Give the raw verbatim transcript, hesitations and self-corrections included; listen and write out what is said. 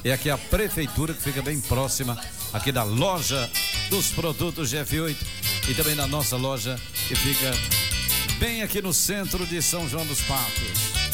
é aqui a prefeitura, que fica bem próxima aqui da loja dos produtos G F oito e também da nossa loja, que fica bem aqui no centro de São João dos Patos.